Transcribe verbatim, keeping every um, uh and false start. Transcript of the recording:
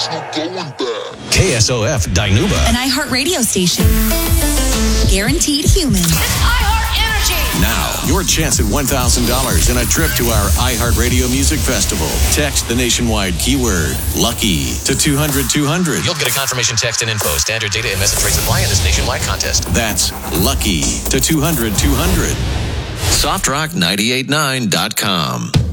no going back. K S O F Dinuba. An iHeart radio station. Guaranteed human. It's iHeart Energy. Now, your chance at one thousand dollars and a trip to our iHeartRadio Music Festival. Text the nationwide keyword LUCKY to two hundred two hundred. You'll get a confirmation text and info. Standard data and message rates apply in this nationwide contest. That's LUCKY to two hundred two hundred. soft rock nine eight nine dot com.